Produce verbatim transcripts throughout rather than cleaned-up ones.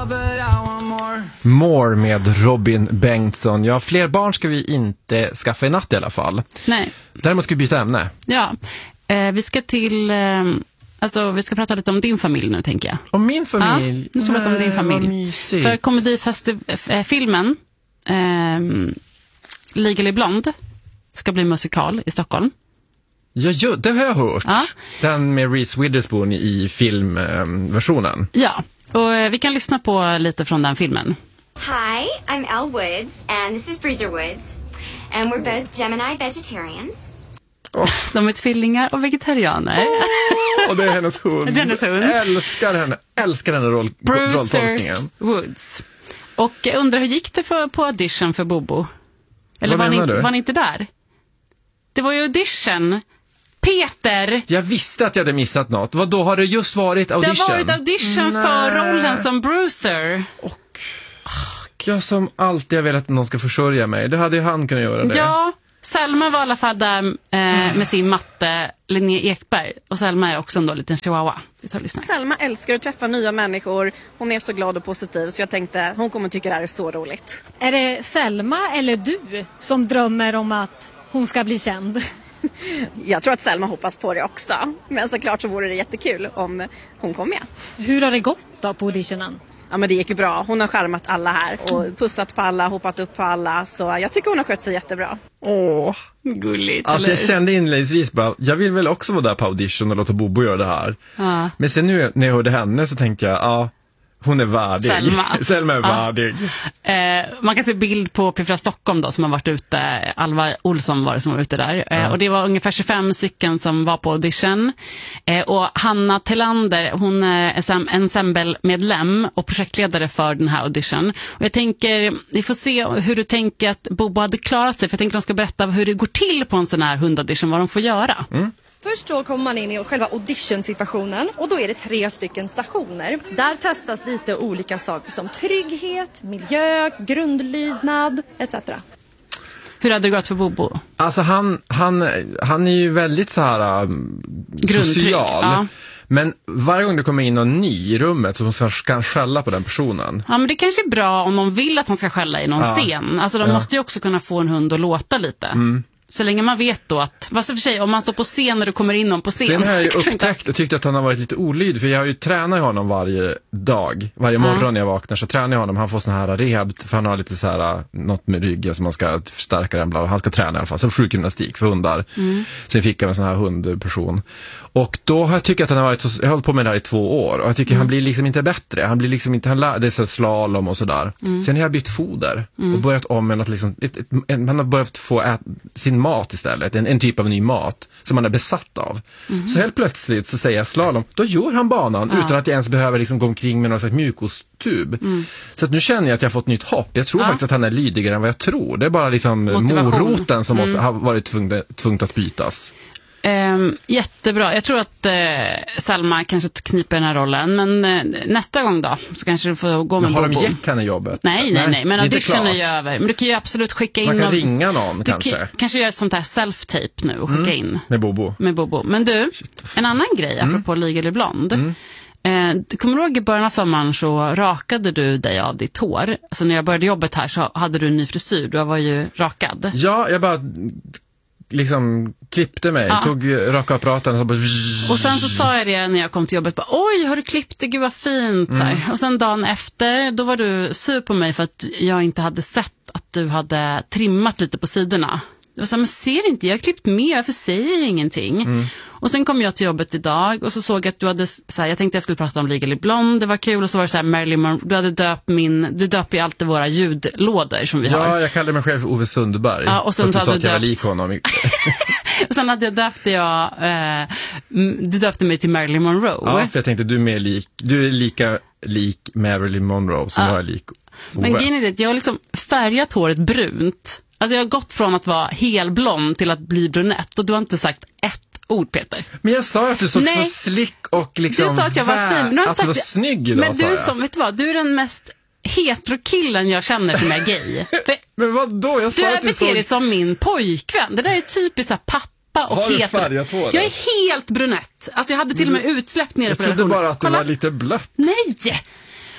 More med Robin Bengtsson. Ja, fler barn ska vi inte skaffa i natt i alla fall. Nej. Däremot ska vi byta ämne. Ja, eh, vi ska till... Eh, alltså, vi ska prata lite om din familj nu, tänker jag. Om min familj? Ja, nu ska vi prata om din familj. För komedifestivalen eh, Legally Blonde ska bli musikal i Stockholm. Ja, jo, det har jag hört. Ja. Den med Reese Witherspoon i filmversionen. Ja, och eh, vi kan lyssna på lite från den filmen. Hi, I'm Elle Woods, and this is Bruiser Woods. And we're both Gemini vegetarians. Oh. De är tvillingar och vegetarianer. Oh, och det är hennes hund. Det är hennes hund. Älskar henne, älskar henne roll, rolltolkningen. Bruiser Woods. Och jag undrar, hur gick det för, på audition för Bobo? Eller var ni, inte, var ni inte där? Det var ju audition. Peter! Jag visste att jag hade missat något. Vad då har det just varit audition? Det har varit audition Nej. för rollen som Bruiser. Och jag som alltid har velat att någon ska försörja mig. Det hade ju han kunnat göra det. Ja, Selma var i alla fall där eh, med sin matte Linnea Ekberg. Och Selma är också en då liten chihuahua. Vi tar och lyssnar. Selma älskar att träffa nya människor. Hon är så glad och positiv, så jag tänkte hon kommer tycka det här är så roligt. Är det Selma eller du som drömmer om att hon ska bli känd? Jag tror att Selma hoppas på det också. Men såklart så vore det jättekul om hon kom med. Hur har det gått då på auditionen? Ja, men det gick ju bra. Hon har skärmat alla här och pussat på alla, hoppat upp på alla. Så jag tycker hon har skött sig jättebra. Åh, gulligt. Alltså eller? Jag kände inledningsvis bara, jag vill väl också vara där på audition och låta Bobo göra det här. Ja. Men sen nu när jag hörde henne så tänkte jag, ja, hon är värdig. Selma. Selma är Ja. värdig. Eh, man kan se bild på P fyra Stockholm då, som har varit ute. Alva Olsson var det som var ute där. Eh, Ja. och det var ungefär tjugofem stycken som var på audition. Eh, och Hanna Tillander, hon är ensemble-medlem och projektledare för den här audition. Och jag tänker, vi får se hur du tänker att Bobo hade klarat sig. För jag tänker att de ska berätta hur det går till på en sån här hundaudition, vad de får göra. Mm. Först så kommer man in i själva audition-situationen och då är det tre stycken stationer. Där testas lite olika saker som trygghet, miljö, grundlydnad et cetera. Hur hade det gått för Bobo? Alltså han, han, han är ju väldigt så här um, social. Ja. Men varje gång det kommer in någon ny i rummet så ska han skälla på den personen. Ja, men det kanske är bra om de vill att han ska skälla i någon Ja. scen. Alltså de Ja. måste ju också kunna få en hund att låta lite. Mm. Så länge man vet då att, vad så för sig, om man står på scen när du kommer in någon på scen. Sen har jag ju kanske inte upptäckt och tyckt att han har varit lite olydig. För jag har ju tränat honom varje dag. Varje morgon Ja. när jag vaknar så tränar jag honom. Han får sån här rehab, för han har lite så här, något med ryggen som man ska förstärka den. Bla. Han ska träna i alla fall. Så sjukgymnastik för hundar. Mm. Sen fick jag en sån här hundperson. Och då har jag tyckt att han har varit så, jag har hållit på med det här i två år. Och jag tycker Mm. han blir liksom inte bättre. Han blir liksom inte, han lär, det är så slalom och sådär. Mm. Sen har jag bytt foder. Mm. Och börjat om med något liksom, ett, ett, en, man har börjat få ät, sin mat istället. En, en typ av ny mat som man är besatt av. Mm. Så helt plötsligt så säger jag slalom, då gör han banan Ja. utan att jag ens behöver liksom gå omkring med någon slags mjukostub. Mm. Så att nu känner jag att jag har fått nytt hopp. Jag tror Ja. faktiskt att han är lydigare än vad jag tror. Det är bara liksom Motivation. moroten som måste Mm. ha varit tvunget, tvunget att bytas. Um, jättebra. Jag tror att uh, Selma kanske kniper den här rollen. Men uh, nästa gång då så kanske du får gå med Men har Bobo. de gett henne jobbet? Nej, nej, nej. Men det är inte audition är klart. ju över. Men du kan ju absolut skicka in Man kan någon, ringa någon du kanske. Kan, kanske göra ett sånt här self-tape nu och skicka Mm. in Med Bobo. med Bobo. Men du, en annan grej Mm. apropå Legally Blonde. Mm. Eh, du kommer ihåg i början av sommaren så rakade du dig av ditt hår. Alltså när jag började jobbet här så hade du en ny frisyr. Du var ju rakad. Ja, jag bara liksom klippte mig, Ja. tog rakapparaten och bara... Och sen så sa jag det när jag kom till jobbet. Bara, oj, har du klippt det? Gud vad fint. Så här. Mm. Och sen dagen efter, då var du sur på mig för att jag inte hade sett att du hade trimmat lite på sidorna. Jag var så här, men ser inte, jag har klippt med, varför säger ingenting? Mm. Och sen kom jag till jobbet idag och så såg jag att du hade, så här, jag tänkte jag skulle prata om Legally Blonde, det var kul. Och så var det så här, Marilyn Monroe, du hade döpt min, du döper ju alltid våra ljudlådor som vi har. Ja, jag kallade mig själv för Ove Sundberg. Ja, och sen för att så du hade sa att jag du var döpt- lik honom. Och sen hade jag döpte jag, eh, m- du döpte mig till Marilyn Monroe. Ja, för jag tänkte du är, mer lik, du är lika lik Marilyn Monroe som Ja. jag är lik Ove. Men grejen är det, jag har liksom färgat håret brunt. Alltså jag har gått från att vara helblond till att bli brunett. Och du har inte sagt ett ord, Peter. Men jag sa att du såg Nej. så slick och liksom Du sa att jag var vä- fin. Men du har att inte du var sagt- snygg idag, Men sa du är jag. som, vet du vad, du är den mest heterokillen jag känner som är gay. För Men vad då? Jag du sa att du beter såg... dig som min pojkvän. Det där är typiskt så här pappa och Har du hetero. färgat håret? Jag är helt brunett. Alltså jag hade till och med utsläppt nere Jag på trodde redaktionen. bara att du Kolla. var lite blött. Nej!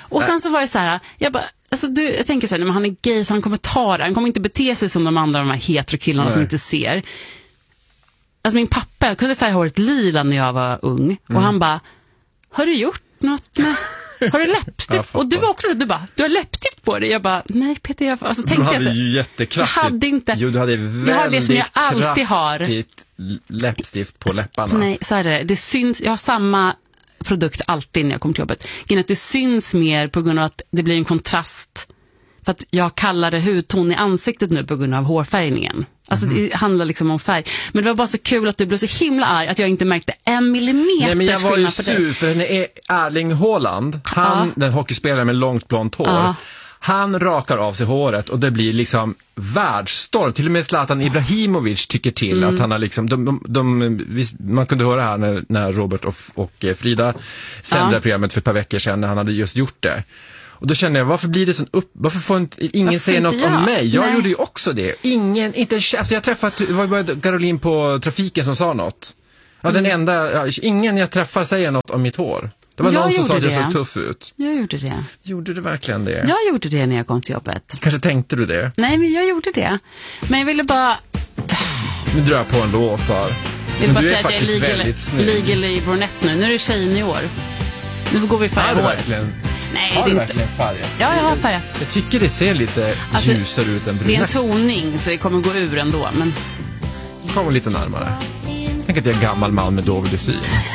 Och sen så var det så här, jag bara, alltså du, jag tänker så här, men han är gay så han kommer ta det. Han kommer inte bete sig som de andra, de här heterokillarna som inte ser. Alltså min pappa, jag kunde färga håret lila när jag var ung. Mm. Och han bara, har du gjort något med... Har du läppstift? Och du var också så, du bara, du har läppstift på dig. Jag bara, nej Peter, jag... Alltså, du hade ju jättekraftigt. Jag hade inte... Jo, du hade väldigt jag har det som jag alltid har. läppstift på läpparna. Nej, så är det. Det syns, jag har samma produkt alltid när jag kommer till jobbet. Att det syns mer på grund av att det blir en kontrast. För att jag kallar det hudton i ansiktet nu på grund av hårfärgningen. Alltså mm. det handlar liksom om färg. Men det var bara så kul att du blev så himla arg att jag inte märkte en millimeter. Nej, men jag var ju för sur för henne är Erling Haaland. Han, ja. Den hockeyspelaren med långt blont hår. Ja. Han rakar av sig håret och det blir liksom världsstorm. Till och med Zlatan Ibrahimovic tycker till mm. att han har liksom, de, de, de, man kunde höra här när, när Robert och, och Frida sände ja. programmet för ett par veckor sedan när han hade just gjort det. Och då kände jag, varför blir det sån upp... Varför får inte, ingen säga något jag? om mig? Jag Nej. gjorde ju också det. Ingen, inte efter jag träffat, det var bara Caroline på trafiken som sa något. Ja, mm. den enda, ja, ingen jag träffar säger något om mitt hår. Det var jag någon som sa att jag såg tuff ut. Jag gjorde det. Gjorde du verkligen det? Jag gjorde det när jag kom till jobbet. Kanske tänkte du det? Nej, men jag gjorde det. Men jag ville bara... Nu drar jag på en låt här. Jag vill bara säga att jag är legal, legal i brunette nu. Nu är det tjejen i år. Nu går vi färg håret. Nej, har det du är verkligen inte... färgat? Ja, jag har färgat. Jag tycker det ser lite alltså, ljusare ut än brunett. Det är en toning så det kommer gå ur ändå, men... Kom lite närmare. Tänk att jag är en gammal man med dålig syn.